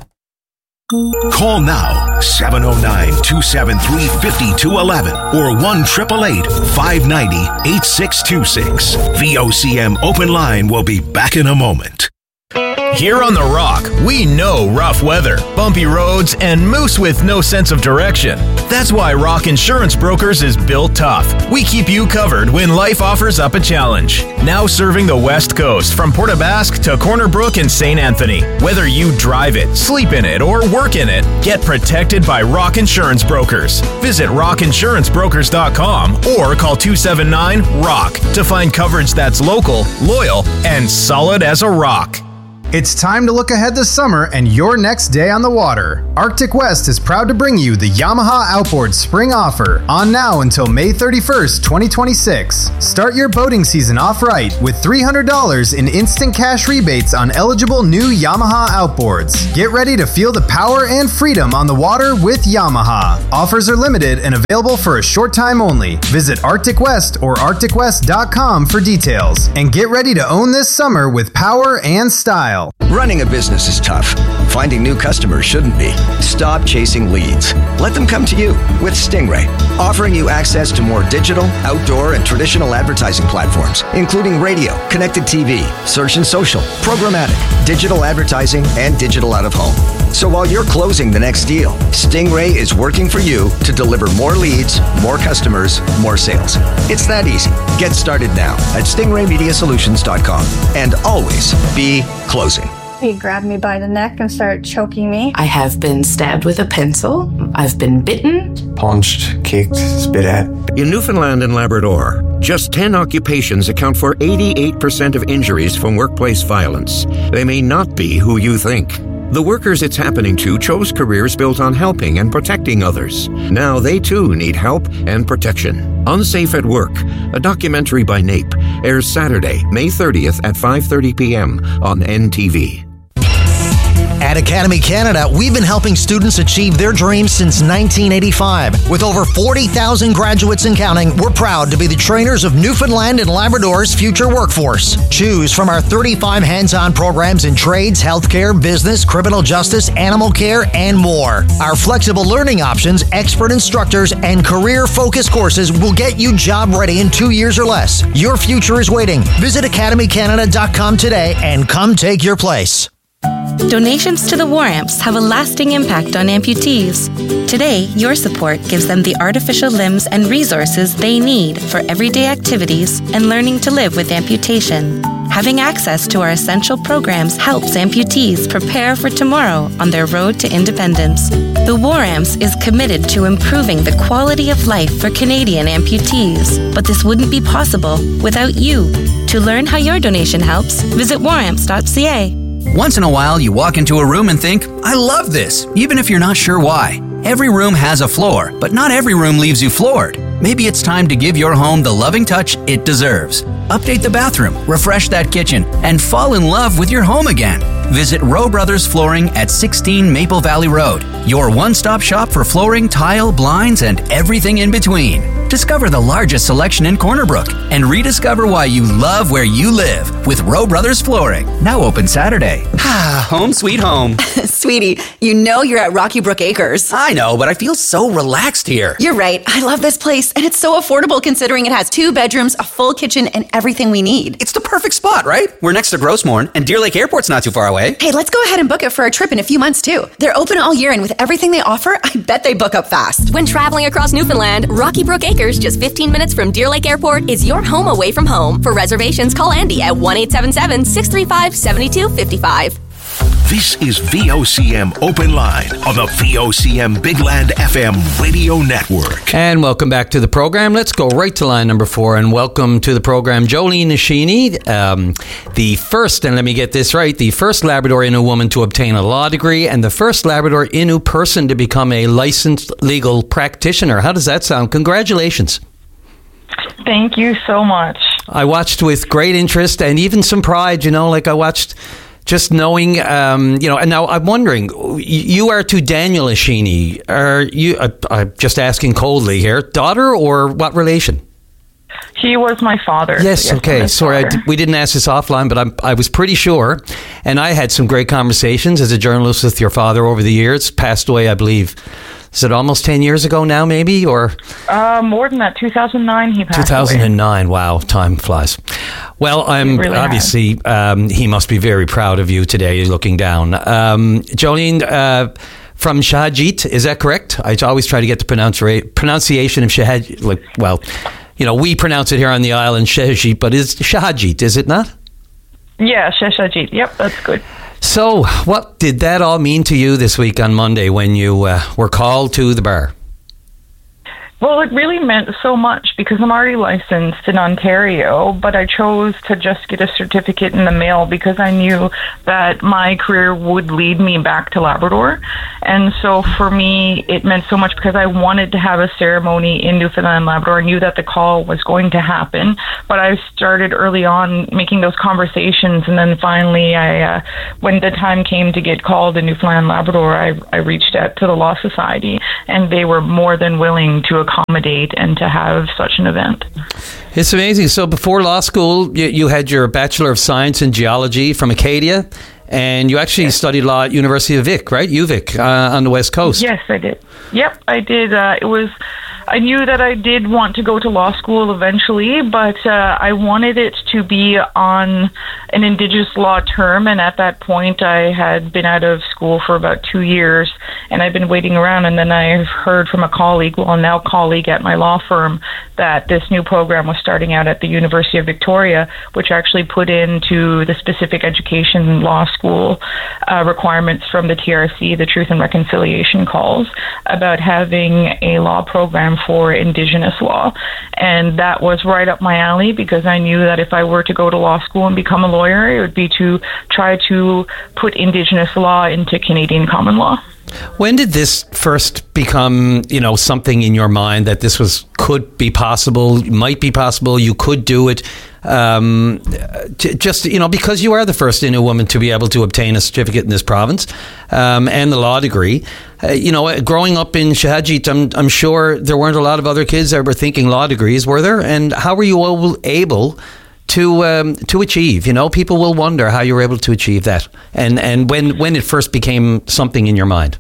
Call now, seven oh nine, two seven three, five two one one or one eight eight eight, five nine zero, eight six two six. V O C M Open Line will be back in a moment. Here on The Rock, we know rough weather, bumpy roads, and moose with no sense of direction. That's why Rock Insurance Brokers is built tough. We keep you covered when life offers up a challenge. Now serving the West Coast from Port aux Basques to Corner Brook and Saint Anthony. Whether you drive it, sleep in it, or work in it, get protected by Rock Insurance Brokers. Visit rock insurance brokers dot com or call two seven nine, ROCK to find coverage that's local, loyal, and solid as a rock. It's time to look ahead this summer and your next day on the water. Arctic West is proud to bring you the Yamaha Outboard Spring Offer, on now until May thirty-first, twenty twenty-six. Start your boating season off right with three hundred dollars in instant cash rebates on eligible new Yamaha outboards. Get ready to feel the power and freedom on the water with Yamaha. Offers are limited and available for a short time only. Visit Arctic West or arctic west dot com for details. And get ready to own this summer with power and style. Running a business is tough. Finding new customers shouldn't be. Stop chasing leads. Let them come to you with Stingray, offering you access to more digital, outdoor, and traditional advertising platforms, including radio, connected T V, search and social, programmatic, digital advertising, and digital out of home. So while you're closing the next deal, Stingray is working for you to deliver more leads, more customers, more sales. It's that easy. Get started now at stingray media solutions dot com and always be closing. He grabbed me by the neck and started choking me. I have been stabbed with a pencil. I've been bitten. Punched, kicked, spit at. In Newfoundland and Labrador, just ten occupations account for eighty-eight percent of injuries from workplace violence. They may not be who you think. The workers it's happening to chose careers built on helping and protecting others. Now they too need help and protection. Unsafe at Work, a documentary by NAPE, airs Saturday, May thirtieth at five thirty p.m. on N T V. At Academy Canada, we've been helping students achieve their dreams since nineteen eighty-five. With over forty thousand graduates and counting, we're proud to be the trainers of Newfoundland and Labrador's future workforce. Choose from our thirty-five hands-on programs in trades, healthcare, business, criminal justice, animal care, and more. Our flexible learning options, expert instructors, and career-focused courses will get you job ready in two years or less. Your future is waiting. Visit academy canada dot com today and come take your place. Donations to the War Amps have a lasting impact on amputees. Today, your support gives them the artificial limbs and resources they need for everyday activities and learning to live with amputation. Having access to our essential programs helps amputees prepare for tomorrow on their road to independence. The War Amps is committed to improving the quality of life for Canadian amputees, but this wouldn't be possible without you. To learn how your donation helps, visit war amps dot c a. Once in a while, you walk into a room and think, I love this, even if you're not sure why. Every room has a floor, but not every room leaves you floored. Maybe it's time to give your home the loving touch it deserves. Update the bathroom, refresh that kitchen, and fall in love with your home again. Visit Rowe Brothers Flooring at sixteen Maple Valley Road, your one-stop shop for flooring, tile, blinds, and everything in between. Discover the largest selection in Corner Brook and rediscover why you love where you live with Rowe Brothers Flooring. Now open Saturday. Home sweet home. Sweetie, you know you're at Rocky Brook Acres. I know, but I feel so relaxed here. You're right. I love this place, and it's so affordable considering it has two bedrooms, a full kitchen, and everything we need. It's the perfect spot, right? We're next to Grossmorn, and Deer Lake Airport's not too far away. Hey, let's go ahead and book it for a trip in a few months, too. They're open all year, and with everything they offer, I bet they book up fast. When traveling across Newfoundland, Rocky Brook Acres, just fifteen minutes from Deer Lake Airport, is your home away from home. For reservations, call Andy at one eight seven seven, six three five, seven two five five. This is V O C M Open Line on the V O C M Big Land F M radio network. And welcome back to the program. Let's go right to line number four and welcome to the program Jolene Nashini, um, the first, and let me get this right, the first Labrador Innu woman to obtain a law degree and the first Labrador Innu person to become a licensed legal practitioner. How does that sound? Congratulations. Thank you so much. I watched with great interest and even some pride, you know, like I watched just knowing, um, you know, and now I'm wondering, you are to Daniel Oisin. Are you, uh, I'm just asking coldly here, daughter or what relation? He was my father. Yes, yes okay. Sorry, I d- we didn't ask this offline, but I'm, I was pretty sure. And I had some great conversations as a journalist with your father over the years. Passed away, I believe, is it almost ten years ago now, maybe? Or uh, more than that, two thousand nine he passed two thousand nine, away. Wow, time flies. Well, I'm really obviously, um, he must be very proud of you today, looking down. Um, Jolene, uh, from Shahajit, is that correct? I always try to get the pronunci- pronunciation of Shahajit, like, well... You know, we pronounce it here on the island Shahajit, but it's Shahajit, is it not? Yeah, Shahajit. Yep, that's good. So, what did that all mean to you this week on Monday when you uh, were called to the bar? Well, it really meant so much because I'm already licensed in Ontario, but I chose to just get a certificate in the mail because I knew that my career would lead me back to Labrador. And so for me, it meant so much because I wanted to have a ceremony in Newfoundland and Labrador. I knew that the call was going to happen, but I started early on making those conversations. And then finally, I, uh, when the time came to get called in Newfoundland and Labrador, I, I reached out to the Law Society, and they were more than willing to accommodate and to have such an event. It's amazing. So before law school, you, you had your Bachelor of Science in Geology from Acadia, and you actually yes. studied law at University of Vic, right? U Vic, uh, on the West Coast. Yes, I did. Yep, I did. Uh, it was... I knew that I did want to go to law school eventually, but uh, I wanted it to be on an Indigenous law term, and at that point I had been out of school for about two years, and I'd been waiting around, and then I heard from a colleague, well, now colleague at my law firm, that this new program was starting out at the University of Victoria, which actually put into the specific education law school uh, requirements from the T R C, the Truth and Reconciliation calls, about having a law program for Indigenous law. And that was right up my alley because I knew that if I were to go to law school and become a lawyer, it would be to try to put Indigenous law into Canadian common law. When did this first become, you know, something in your mind that this was could be possible, might be possible, you could do it? Um, just, you know, because you are the first Innu woman to be able to obtain a certificate in this province um, and the law degree. Uh, you know, growing up in Shahajit, I'm, I'm sure there weren't a lot of other kids that were thinking law degrees, were there? And how were you able to um, to achieve? You know, people will wonder how you were able to achieve that, and and when when it first became something in your mind.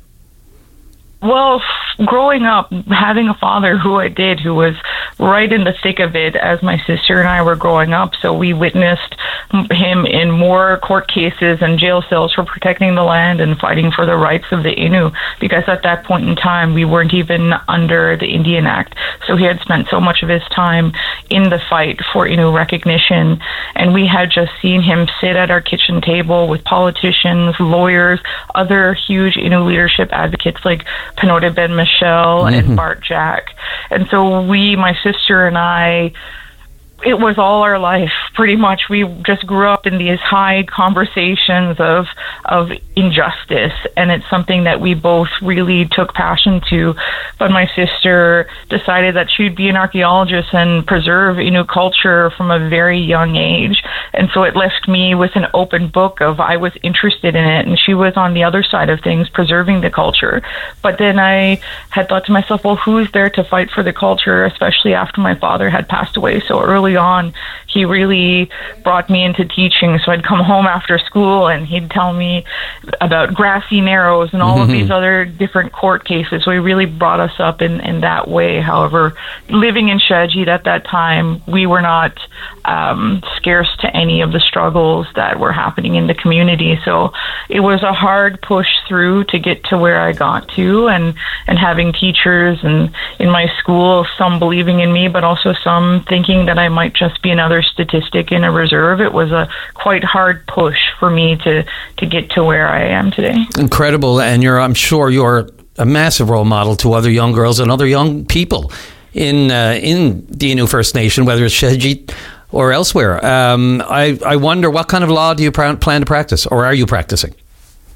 Well, growing up, having a father who I did, who was right in the thick of it as my sister and I were growing up, so we witnessed him in more court cases and jail cells for protecting the land and fighting for the rights of the Innu, because at that point in time, we weren't even under the Indian Act. So he had spent so much of his time in the fight for Innu recognition, and we had just seen him sit at our kitchen table with politicians, lawyers, other huge Innu leadership advocates like Penota Ben Michelle mm-hmm. and Bart Jack. And so we, my sister and I, it was all our life, pretty much. We just grew up in these high conversations of of injustice, and it's something that we both really took passion to. But my sister decided that she'd be an archaeologist and preserve Innu culture from a very young age. And so it left me with an open book of I was interested in it, and she was on the other side of things, preserving the culture. But then I had thought to myself, well, who's there to fight for the culture, especially after my father had passed away so early on. He really brought me into teaching, so I'd come home after school and he'd tell me about Grassy Narrows and all mm-hmm. of these other different court cases. So he really brought us up in, in that way. However, living in Shahajit at that time, we were not um, scarce to any of the struggles that were happening in the community. So it was a hard push through to get to where I got to, and, and having teachers and in my school, some believing in me, but also some thinking that I might just be another statistic in a reserve. It was a quite hard push for me to, to get to where I am today. Incredible. And you're, I'm sure you're a massive role model to other young girls and other young people in uh, in the Innu First Nation, whether it's Shahajit or elsewhere. Um, I, I wonder, what kind of law do you plan to practice, or are you practicing?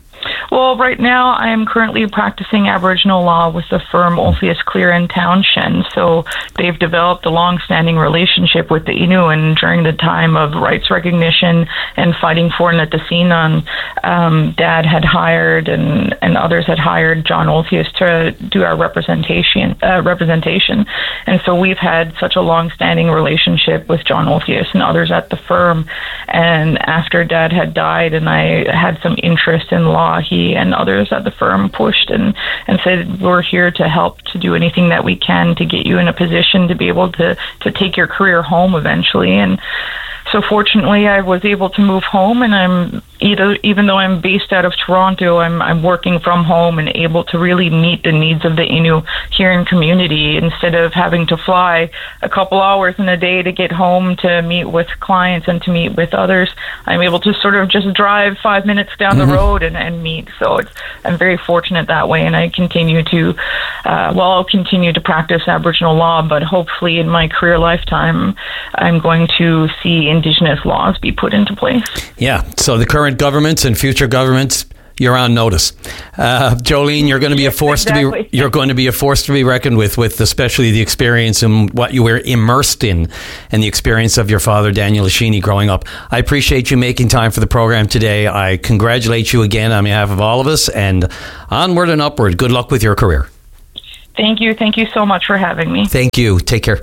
Well, right now I am currently practicing Aboriginal law with the firm Olpheus Clear in Townshend. So they've developed a long-standing relationship with the Innu, and during the time of rights recognition and fighting for Nitassinan, um, Dad had hired and, and others had hired John Olpheus to do our representation. Uh, representation. And so we've had such a long-standing relationship with John Olpheus and others at the firm. And after Dad had died and I had some interest in law, he and others at the firm pushed and, and said, we're here to help to do anything that we can to get you in a position to be able to, to take your career home eventually. And so fortunately, I was able to move home, and I'm either, even though I'm based out of Toronto, I'm I'm working from home and able to really meet the needs of the Innu here in community instead of having to fly a couple hours in a day to get home to meet with clients and to meet with others. I'm able to sort of just drive five minutes down mm-hmm. the road and, and meet. So it's, I'm very fortunate that way, and I continue to, uh, well, I'll continue to practice Aboriginal law, but hopefully in my career lifetime, I'm going to see Indigenous laws be put into place. Yeah, so the current governments and future governments, you're on notice. Uh, Jolene, you're going to be a force exactly. to be you're going to be a force to be reckoned with, with especially the experience and what you were immersed in and the experience of your father, Daniel Lashini, growing up. I appreciate you making time for the program today. I congratulate you again on behalf of all of us, and onward and upward. Good luck with your career. Thank you. Thank you so much for having me. Thank you. Take care.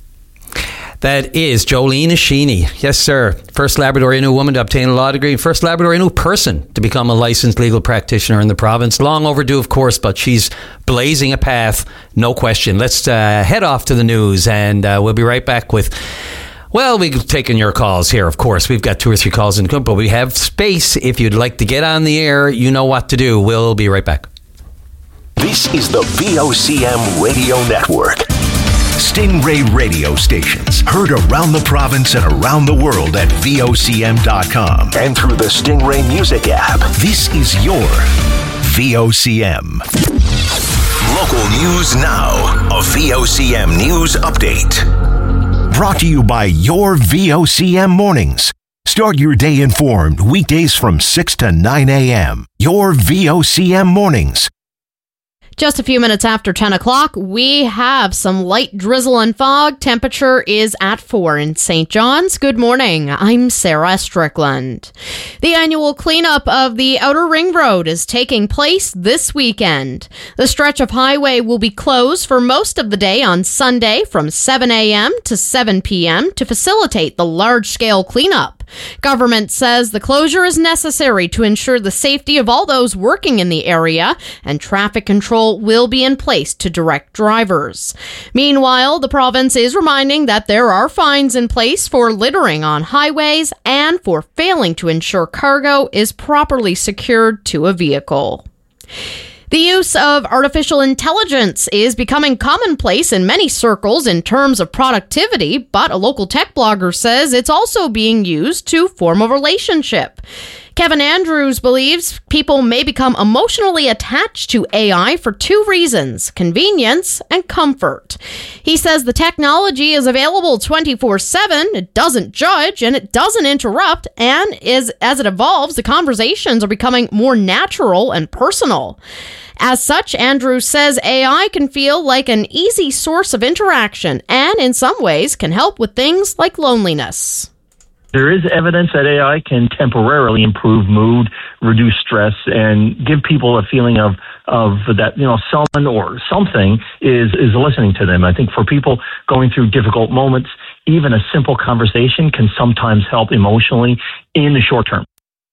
That is Jolene Lashini. Yes, sir. First Labrador Innu woman to obtain a law degree. First Labrador Innu person to become a licensed legal practitioner in the province. Long overdue, of course, but she's blazing a path, no question. Let's uh, head off to the news, and uh, we'll be right back with... Well, we've taken your calls here, of course. We've got two or three calls in, but we have space. If you'd like to get on the air, you know what to do. We'll be right back. This is the V O C M Radio Network. Stingray radio stations heard around the province and around the world at V O C M dot com and through the Stingray Music app. This is your V O C M. Local news now. A V O C M news update. Brought to you by your V O C M mornings. Start your day informed weekdays from six to nine a.m. Your V O C M mornings. Just a few minutes after ten o'clock, we have some light drizzle and fog. Temperature is at four in Saint John's. Good morning. I'm Sarah Strickland. The annual cleanup of the Outer Ring Road is taking place this weekend. The stretch of highway will be closed for most of the day on Sunday from seven a.m. to seven p.m. to facilitate the large-scale cleanup. Government says the closure is necessary to ensure the safety of all those working in the area, and traffic control will be in place to direct drivers. Meanwhile, the province is reminding that there are fines in place for littering on highways and for failing to ensure cargo is properly secured to a vehicle. The use of artificial intelligence is becoming commonplace in many circles in terms of productivity, but a local tech blogger says it's also being used to form a relationship. Kevin Andrews believes people may become emotionally attached to A I for two reasons: convenience and comfort. He says the technology is available twenty-four seven, it doesn't judge, and it doesn't interrupt, and is, as it evolves, the conversations are becoming more natural and personal. As such, Andrews says A I can feel like an easy source of interaction and, in some ways, can help with things like loneliness. There is evidence that A I can temporarily improve mood, reduce stress, and give people a feeling of, of that, you know, someone or something is, is listening to them. I think for people going through difficult moments, even a simple conversation can sometimes help emotionally in the short term.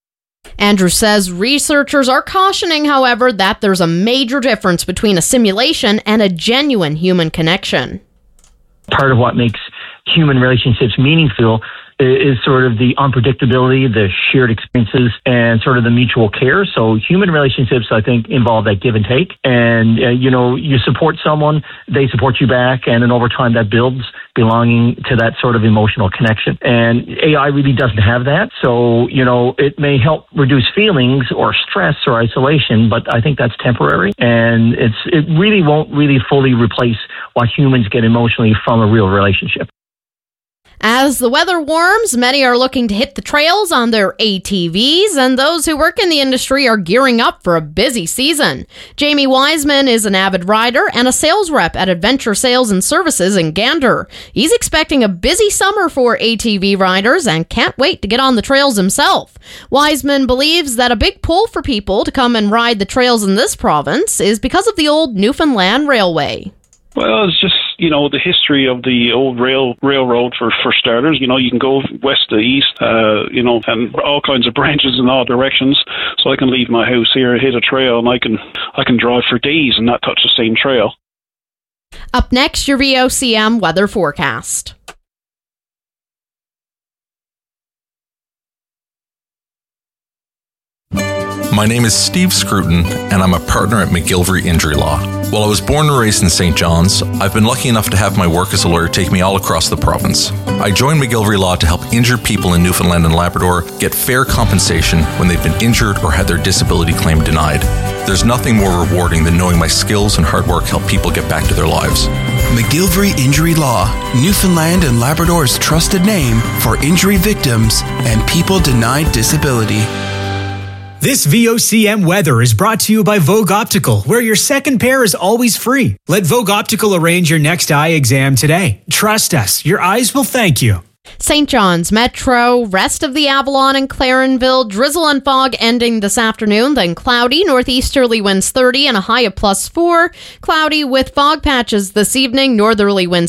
Andrew says researchers are cautioning, however, that there's a major difference between a simulation and a genuine human connection. Part of what makes human relationships meaningful is sort of the unpredictability, the shared experiences, and sort of the mutual care. So human relationships, I think, involve that give and take. And, uh, you know, you support someone, they support you back, and then over time that builds belonging to that sort of emotional connection. And A I really doesn't have that. So, you know, it may help reduce feelings or stress or isolation, but I think that's temporary. And it's it really won't really fully replace what humans get emotionally from a real relationship. As the weather warms, many are looking to hit the trails on their A T Vs, and those who work in the industry are gearing up for a busy season. Jamie Wiseman is an avid rider and a sales rep at Adventure Sales and Services in Gander. He's expecting a busy summer for A T V riders and can't wait to get on the trails himself. Wiseman believes that a big pull for people to come and ride the trails in this province is because of the old Newfoundland Railway. Well, it's just, you know, the history of the old rail railroad for, for starters. You know, you can go west to east, uh, you know, and all kinds of branches in all directions. So I can leave my house here, hit a trail, and I can I can drive for days and not touch the same trail. Up next, your V O C M weather forecast. My name is Steve Scruton, and I'm a partner at McGillivray Injury Law. While I was born and raised in Saint John's, I've been lucky enough to have my work as a lawyer take me all across the province. I joined McGillivray Law to help injured people in Newfoundland and Labrador get fair compensation when they've been injured or had their disability claim denied. There's nothing more rewarding than knowing my skills and hard work help people get back to their lives. McGillivray Injury Law, Newfoundland and Labrador's trusted name for injury victims and people denied disability. This V O C M weather is brought to you by Vogue Optical, where your second pair is always free. Let Vogue Optical arrange your next eye exam today. Trust us, your eyes will thank you. Saint John's Metro, rest of the Avalon and Clarenville, drizzle and fog ending this afternoon, then cloudy, northeasterly winds thirty and a high of plus four. Cloudy with fog patches this evening, northerly winds